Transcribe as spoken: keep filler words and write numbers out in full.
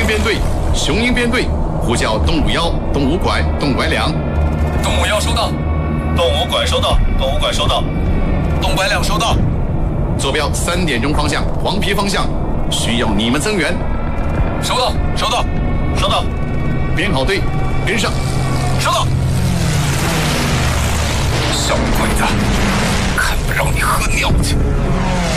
编队，雄鹰编队，呼叫东五幺、东五拐、东拐两。 东五幺收到， 东五拐收到，东五拐收到， 东拐两收到。 坐标三点钟方向，黄陂方向，需要你们增援。 收到，收到， 收到。 编好队，跟上。 收到。小鬼子，看不让你喝尿去。